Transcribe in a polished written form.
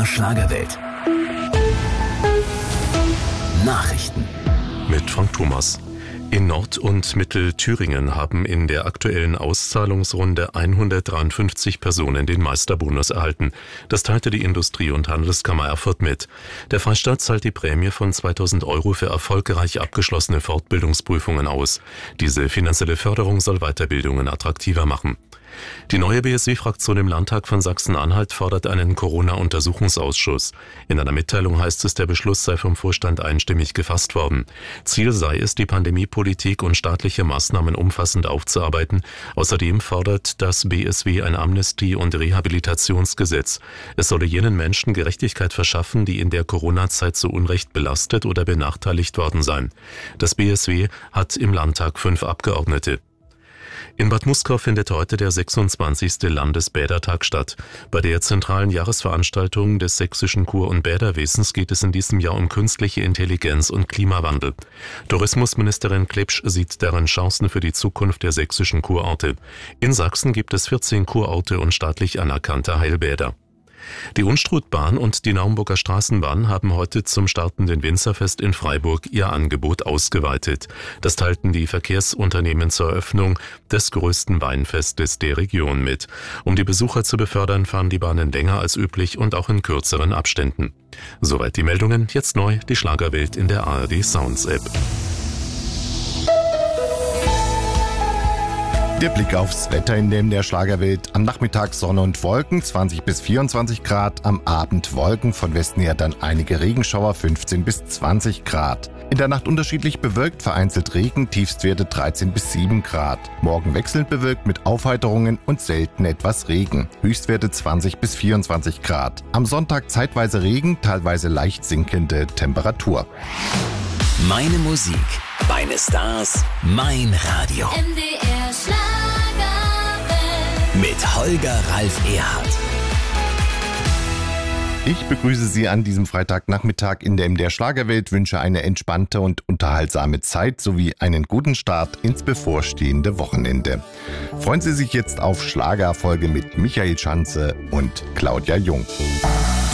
MDR Schlagerwelt. Nachrichten. Mit Frank Thomas. In Nord- und Mittelthüringen haben in der aktuellen Auszahlungsrunde 153 Personen den Meisterbonus erhalten. Das teilte die Industrie- und Handelskammer Erfurt mit. Der Freistaat zahlt die Prämie von 2.000 € für erfolgreich abgeschlossene Fortbildungsprüfungen aus. Diese finanzielle Förderung soll Weiterbildungen attraktiver machen. Die neue BSW-Fraktion im Landtag von Sachsen-Anhalt fordert einen Corona-Untersuchungsausschuss. In einer Mitteilung heißt es, der Beschluss sei vom Vorstand einstimmig gefasst worden. Ziel sei es, die Pandemiepolitik und staatliche Maßnahmen umfassend aufzuarbeiten. Außerdem fordert das BSW ein Amnestie- und Rehabilitationsgesetz. Es solle jenen Menschen Gerechtigkeit verschaffen, die in der Corona-Zeit zu Unrecht belastet oder benachteiligt worden seien. Das BSW hat im Landtag 5 Abgeordnete. In Bad Muskau findet heute der 26. Landesbädertag statt. Bei der zentralen Jahresveranstaltung des sächsischen Kur- und Bäderwesens geht es in diesem Jahr um künstliche Intelligenz und Klimawandel. Tourismusministerin Klepsch sieht darin Chancen für die Zukunft der sächsischen Kurorte. In Sachsen gibt es 14 Kurorte und staatlich anerkannte Heilbäder. Die Unstrutbahn und die Naumburger Straßenbahn haben heute zum startenden Winzerfest in Freiburg ihr Angebot ausgeweitet. Das teilten die Verkehrsunternehmen zur Eröffnung des größten Weinfestes der Region mit. Um die Besucher zu befördern, fahren die Bahnen länger als üblich und auch in kürzeren Abständen. Soweit die Meldungen, jetzt neu die Schlagerwelt in der ARD Sounds App. Der Blick aufs Wetter in der MDR Schlagerwelt. Am Nachmittag Sonne und Wolken, 20 bis 24 Grad. Am Abend Wolken, von Westen her dann einige Regenschauer, 15 bis 20 Grad. In der Nacht unterschiedlich bewölkt, vereinzelt Regen, Tiefstwerte 13 bis 7 Grad. Morgen wechselnd bewölkt mit Aufheiterungen und selten etwas Regen. Höchstwerte 20 bis 24 Grad. Am Sonntag zeitweise Regen, teilweise leicht sinkende Temperatur. Meine Musik, meine Stars, mein Radio. MDR Schlagerwelt. Mit Holger Ralf Erhardt. Ich begrüße Sie an diesem Freitagnachmittag in der MDR Schlagerwelt, wünsche eine entspannte und unterhaltsame Zeit sowie einen guten Start ins bevorstehende Wochenende. Freuen Sie sich jetzt auf Schlagerfolge mit Michael Schanze und Claudia Jung.